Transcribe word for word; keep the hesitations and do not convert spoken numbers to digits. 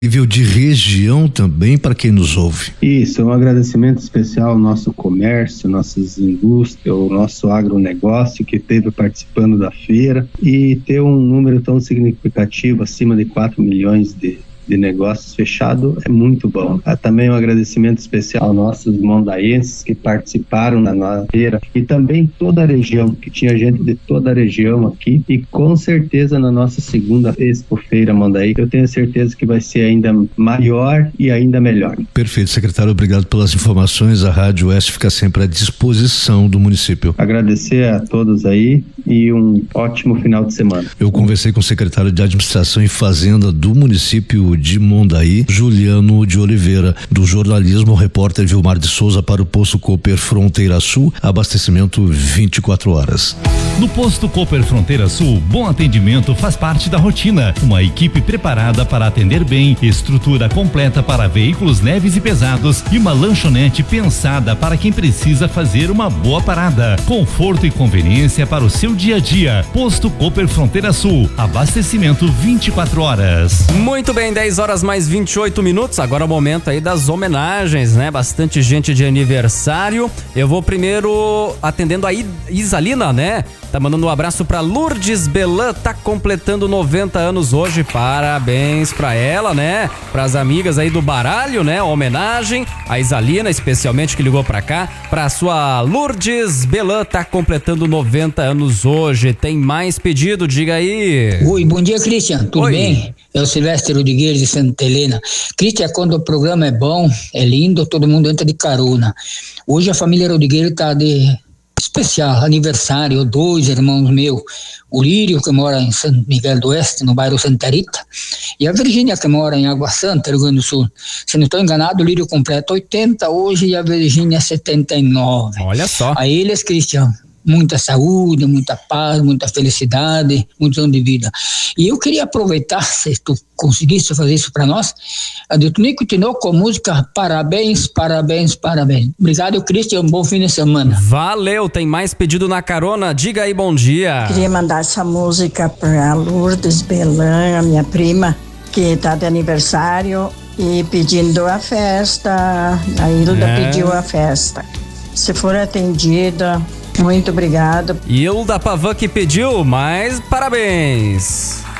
nível de região também para quem nos ouve. Isso, um agradecimento especial ao nosso comércio, nossas indústrias, o nosso agronegócio que esteve participando da feira e ter um número tão significativo, acima de quatro milhões de de negócios fechado é muito bom. Há também um agradecimento especial aos nossos mondaenses que participaram na nossa feira e também toda a região, que tinha gente de toda a região aqui, e com certeza na nossa segunda Expo Feira Mondaí, eu tenho certeza que vai ser ainda maior e ainda melhor. Perfeito, secretário, obrigado pelas informações. A Rádio Oeste fica sempre à disposição do município. Agradecer a todos aí e um ótimo final de semana. Eu conversei com o secretário de Administração e Fazenda do município de Mondaí, Juliano de Oliveira. Do jornalismo, o repórter Vilmar de Souza para o Posto Cooper Fronteira Sul, abastecimento vinte e quatro horas. No Posto Cooper Fronteira Sul, bom atendimento faz parte da rotina. Uma equipe preparada para atender bem, estrutura completa para veículos leves e pesados e uma lanchonete pensada para quem precisa fazer uma boa parada. Conforto e conveniência para o seu dia a dia. Posto Cooper Fronteira Sul, abastecimento vinte e quatro horas. Muito bem, dez horas mais vinte e oito minutos. Agora é o momento aí das homenagens, né? Bastante gente de aniversário. Eu vou primeiro atendendo a Isalina, né? Tá mandando um abraço pra Lourdes Belan, tá completando noventa anos hoje. Parabéns pra ela, né? Pras amigas aí do baralho, né? Homenagem a Isalina, especialmente, que ligou pra cá. Pra sua Lourdes Belan, tá completando noventa anos hoje. Tem mais pedido, diga aí. Oi, bom dia, Cristian. Tudo Oi. bem? É o Silvestre Rodrigues de Santa Helena. Cristian, quando o programa é bom, é lindo, todo mundo entra de carona. Hoje a família Rodrigues tá de especial, aniversário, dois irmãos meus, o Lírio, que mora em São Miguel do Oeste, no bairro Santa Rita, e a Virgínia, que mora em Água Santa, Rio Grande do Sul. Se não estou enganado, o Lírio completa oitenta hoje e a Virgínia setenta e nove. Olha só. A eles, Cristian, muita saúde, muita paz, muita felicidade, muitos anos de vida. E eu queria aproveitar, se tu conseguisse fazer isso para nós, a de Tonico Tinoco com a música Parabéns, Parabéns, Parabéns. Obrigado, Cristian, um bom fim de semana. Valeu, tem mais pedido na carona, diga aí bom dia. Queria mandar essa música para Lourdes Belan, a minha prima, que está de aniversário e pedindo a festa. A Hilda é. pediu a festa. Se for atendida, muito obrigada. Hilda Pavan que pediu, mas parabéns.